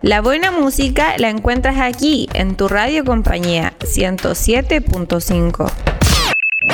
La buena música la encuentras aquí, en tu radio compañía 107.5.